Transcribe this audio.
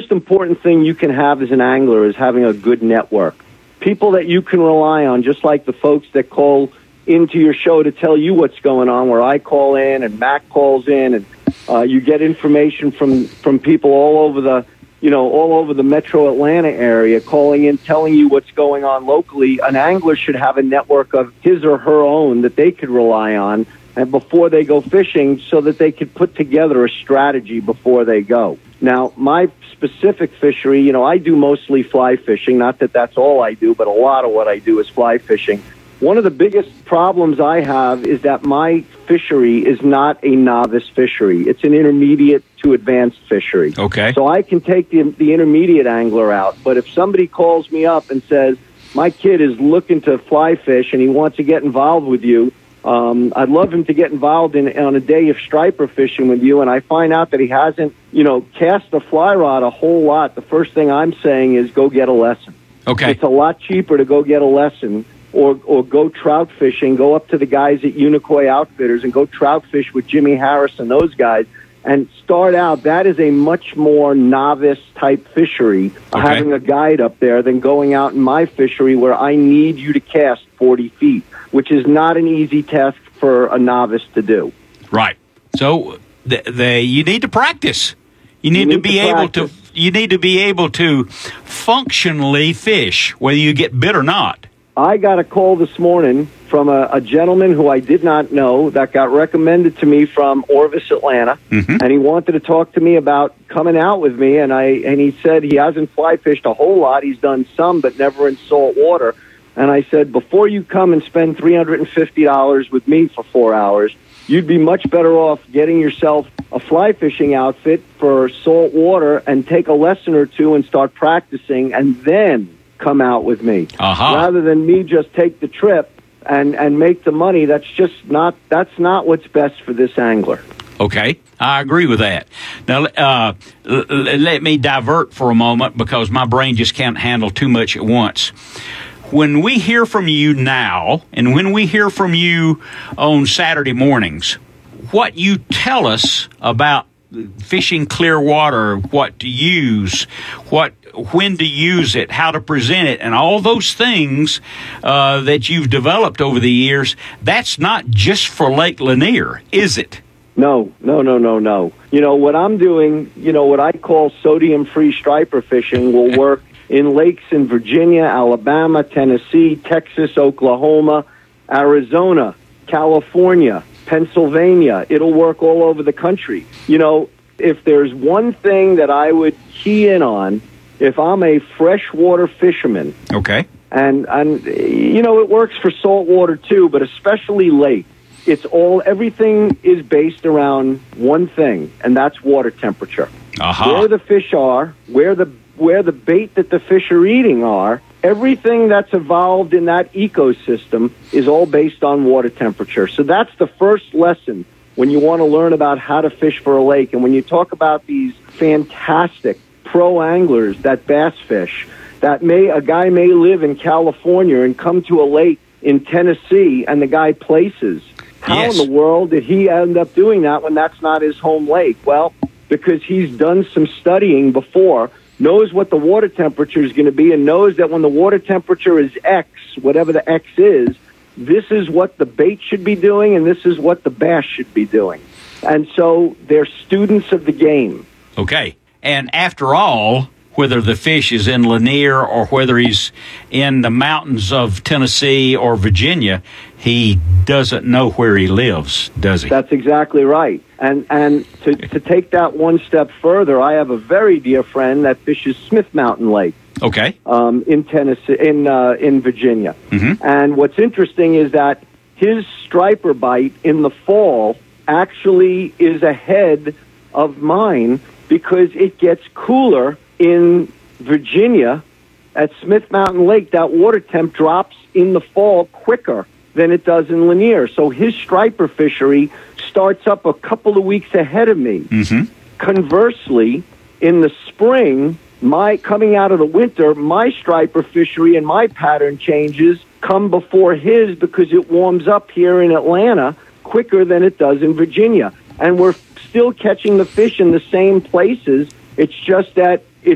most important thing you can have as an angler is having a good network. People that you can rely on, just like the folks that call into your show to tell you what's going on, where I call in and Mac calls in, and you get information from people all over the metro Atlanta area calling in, telling you what's going on locally. An angler should have a network of his or her own that they could rely on and before they go fishing, so that they could put together a strategy before they go. Now, my specific fishery, I do mostly fly fishing. Not that that's all I do, but a lot of what I do is fly fishing. One of the biggest problems I have is that my fishery is not a novice fishery. It's an intermediate to advanced fishery. Okay. So I can take the intermediate angler out. But if somebody calls me up and says, my kid is looking to fly fish and he wants to get involved with you, I'd love him to get involved on a day of striper fishing with you, and I find out that he hasn't, cast the fly rod a whole lot, the first thing I'm saying is go get a lesson. Okay. It's a lot cheaper to go get a lesson or go trout fishing, go up to the guys at Unicoi Outfitters and go trout fish with Jimmy Harris and those guys and start out. That is a much more novice-type fishery, having a guide up there, than going out in my fishery where I need you to cast 40 feet, which is not an easy task for a novice to do. Right. So you need to practice. You need to be able to functionally fish, whether you get bit or not. I got a call this morning from a gentleman who I did not know that got recommended to me from Orvis, Atlanta, and he wanted to talk to me about coming out with me, and he said he hasn't fly fished a whole lot. He's done some, but never in salt water. And I said, before you come and spend $350 with me for 4 hours, you'd be much better off getting yourself a fly fishing outfit for salt water and take a lesson or two and start practicing and then come out with me. Rather than me just take the trip and make the money. That's not what's best for this angler. Okay, I agree with that. Now, let me divert for a moment because my brain just can't handle too much at once. When we hear from you now, and when we hear from you on Saturday mornings, what you tell us about fishing clear water, what to use, when to use it, how to present it, and all those things that you've developed over the years, that's not just for Lake Lanier, is it? No. What I'm doing, what I call sodium-free striper fishing will work in lakes in Virginia, Alabama, Tennessee, Texas, Oklahoma, Arizona, California, Pennsylvania. It'll work all over the country. If there's one thing that I would key in on, if I'm a freshwater fisherman, okay, and it works for saltwater too, but especially lake, everything is based around one thing, and that's water temperature. Where the fish are, where the bait that the fish are eating are, everything that's evolved in that ecosystem is all based on water temperature. So that's the first lesson when you want to learn about how to fish for a lake. And when you talk about these fantastic pro anglers that bass fish, a guy may live in California and come to a lake in Tennessee and the guy places. How in the world did he end up doing that when that's not his home lake? Well, because he's done some studying before, knows what the water temperature is going to be, and knows that when the water temperature is X, whatever the X is, this is what the bait should be doing, and this is what the bass should be doing. And so they're students of the game. Okay. And after all, whether the fish is in Lanier or whether he's in the mountains of Tennessee or Virginia, he doesn't know where he lives, does he? That's exactly right. And to take that one step further, I have a very dear friend that fishes Smith Mountain Lake. Okay. In Tennessee, in Virginia. Mm-hmm. And what's interesting is that his striper bite in the fall actually is ahead of mine because it gets cooler in Virginia at Smith Mountain Lake. That water temp drops in the fall quicker than it does in Lanier. So his striper fishery starts up a couple of weeks ahead of me. Mm-hmm. Conversely, in the spring, coming out of the winter, my striper fishery and my pattern changes come before his because it warms up here in Atlanta quicker than it does in Virginia. And we're still catching the fish in the same places. It's just that